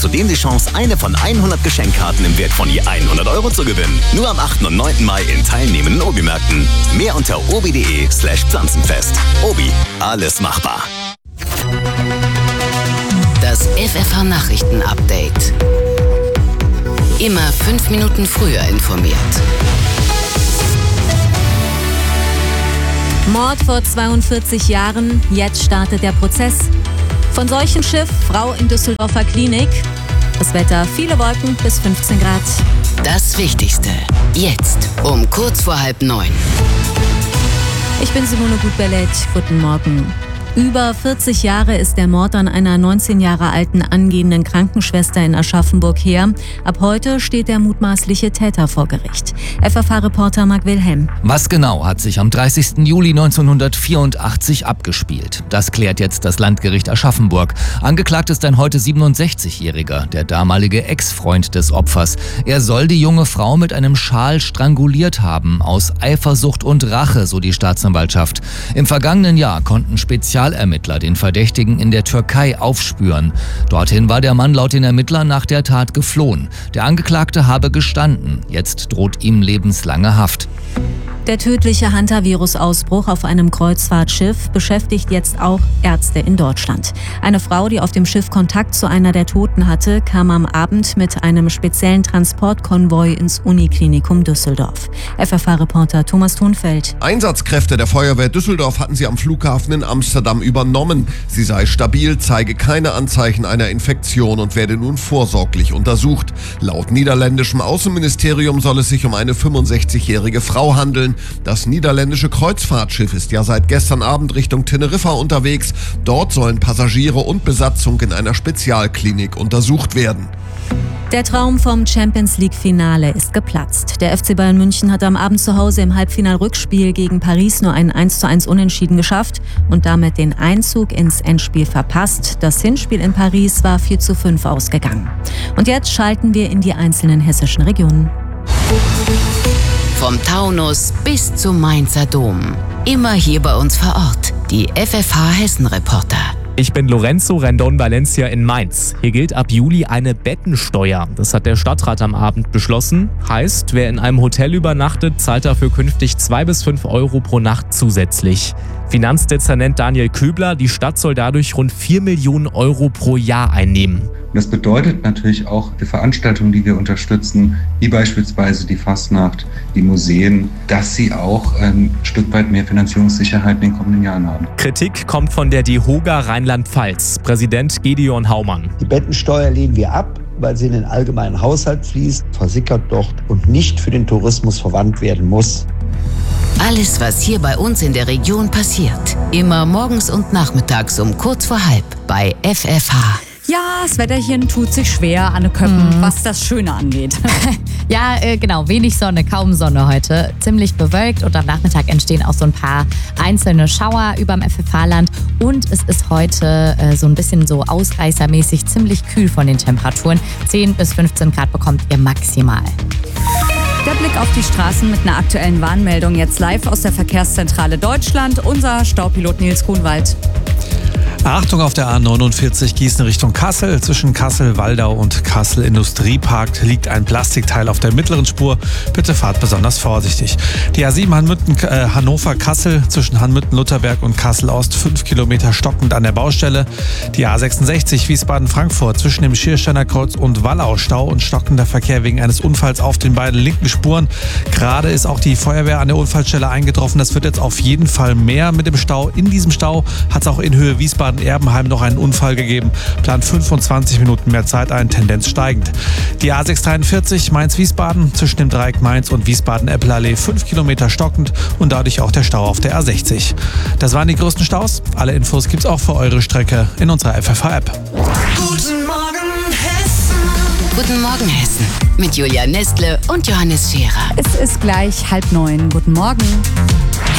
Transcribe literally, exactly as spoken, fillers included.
zudem die Chance, eine von hundert Geschenkkarten im Wert von je hundert Euro zu gewinnen. Nur am achten und neunten Mai in teilnehmenden Obi-Märkten. Mehr unter obi.de slash Pflanzenfest. Obi, alles machbar. Das F F H-Nachrichten-Update. Immer fünf Minuten früher informiert. Mord vor zweiundvierzig Jahren, jetzt startet der Prozess. Von Seuchenschiff, Frau in Düsseldorfer Klinik. Das Wetter, viele Wolken bis fünfzehn Grad. Das Wichtigste, jetzt um kurz vor halb neun. Ich bin Simone Gutberlet, guten Morgen. Über vierzig Jahre ist der Mord an einer neunzehn Jahre alten angehenden Krankenschwester in Aschaffenburg her. Ab heute steht der mutmaßliche Täter vor Gericht. F F H-Reporter Marc Wilhelm. Was genau hat sich am dreißigsten Juli neunzehnhundertvierundachtzig abgespielt? Das klärt jetzt das Landgericht Aschaffenburg. Angeklagt ist ein heute siebenundsechzigjähriger, der damalige Ex-Freund des Opfers. Er soll die junge Frau mit einem Schal stranguliert haben, aus Eifersucht und Rache, so die Staatsanwaltschaft. Im vergangenen Jahr konnten Spezial Ermittler den Verdächtigen in der Türkei aufspüren. Dorthin war der Mann laut den Ermittlern nach der Tat geflohen. Der Angeklagte habe gestanden. Jetzt droht ihm lebenslange Haft. Der tödliche Hantavirus-Ausbruch auf einem Kreuzfahrtschiff beschäftigt jetzt auch Ärzte in Deutschland. Eine Frau, die auf dem Schiff Kontakt zu einer der Toten hatte, kam am Abend mit einem speziellen Transportkonvoi ins Uniklinikum Düsseldorf. F F H-Reporter Thomas Thunfeld. Einsatzkräfte der Feuerwehr Düsseldorf hatten sie am Flughafen in Amsterdam übernommen. Sie sei stabil, zeige keine Anzeichen einer Infektion und werde nun vorsorglich untersucht. Laut niederländischem Außenministerium soll es sich um eine fünfundsechzigjährige Frau handeln. Das niederländische Kreuzfahrtschiff ist ja seit gestern Abend Richtung Teneriffa unterwegs. Dort sollen Passagiere und Besatzung in einer Spezialklinik untersucht werden. Der Traum vom Champions-League-Finale ist geplatzt. Der F C Bayern München hat am Abend zu Hause im Halbfinal-Rückspiel gegen Paris nur ein eins zu eins Unentschieden geschafft und damit den Einzug ins Endspiel verpasst. Das Hinspiel in Paris war vier zu fünf ausgegangen. Und jetzt schalten wir in die einzelnen hessischen Regionen. Vom Taunus bis zum Mainzer Dom. Immer hier bei uns vor Ort. Die F F H-Hessen-Reporter. Ich bin Lorenzo Rendon Valencia in Mainz. Hier gilt ab Juli eine Bettensteuer. Das hat der Stadtrat am Abend beschlossen. Heißt, wer in einem Hotel übernachtet, zahlt dafür künftig zwei bis fünf Euro pro Nacht zusätzlich. Finanzdezernent Daniel Köbler, die Stadt soll dadurch rund vier Millionen Euro pro Jahr einnehmen. Das bedeutet natürlich auch die Veranstaltungen, die wir unterstützen, wie beispielsweise die Fastnacht, die Museen, dass sie auch ein Stück weit mehr Finanzierungssicherheit in den kommenden Jahren haben. Kritik kommt von der DEHOGA Rheinland-Pfalz. Präsident Gedeon Haumann. Die Bettensteuer lehnen wir ab, weil sie in den allgemeinen Haushalt fließt, versickert dort und nicht für den Tourismus verwandt werden muss. Alles, was hier bei uns in der Region passiert. Immer morgens und nachmittags um kurz vor halb bei F F H. Ja, das Wetterchen tut sich schwer, Anne Köppen, mhm. was das Schöne angeht. Ja, äh, genau, wenig Sonne, kaum Sonne heute. Ziemlich bewölkt und am Nachmittag entstehen auch so ein paar einzelne Schauer überm F F H-Land. Und es ist heute äh, so ein bisschen so ausreißermäßig ziemlich kühl von den Temperaturen. zehn bis fünfzehn Grad bekommt ihr maximal. Der Blick auf die Straßen mit einer aktuellen Warnmeldung jetzt live aus der Verkehrszentrale Deutschland. Unser Staupilot Nils Grunwald. Achtung auf der A neunundvierzig Gießen Richtung Kassel. Zwischen Kassel-Waldau und Kassel-Industriepark liegt ein Plastikteil auf der mittleren Spur. Bitte fahrt besonders vorsichtig. Die A sieben Hanmütten, äh, Hannover-Kassel zwischen Hanmütten-Lutherberg und Kassel-Ost fünf Kilometer stockend an der Baustelle. Die A sechsundsechzig Wiesbaden-Frankfurt zwischen dem Schiersteiner Kreuz und Wallau Stau und stockender Verkehr wegen eines Unfalls auf den beiden linken Spuren. Gerade ist auch die Feuerwehr an der Unfallstelle eingetroffen. Das wird jetzt auf jeden Fall mehr mit dem Stau. In diesem Stau hat es auch in Höhe Wiesbaden-Erbenheim noch einen Unfall gegeben. Plant fünfundzwanzig Minuten mehr Zeit ein, Tendenz steigend. Die A sechs dreiundvierzig Mainz-Wiesbaden zwischen dem Dreieck Mainz und Wiesbaden-Eppelallee fünf Kilometer stockend und dadurch auch der Stau auf der A sechzig. Das waren die größten Staus. Alle Infos gibt's auch für eure Strecke in unserer F F H-App. Guten Morgen Hessen. Guten Morgen Hessen mit Julia Nestle und Johannes Scherer. Es ist gleich halb neun. Guten Morgen.